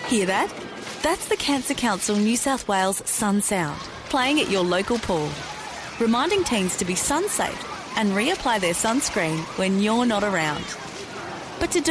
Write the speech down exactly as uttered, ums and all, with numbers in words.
Hear that? That's the Cancer Council New South Wales Sun Sound, playing at your local pool, reminding teens to be sun safe and reapply their sunscreen when you're not around. But to do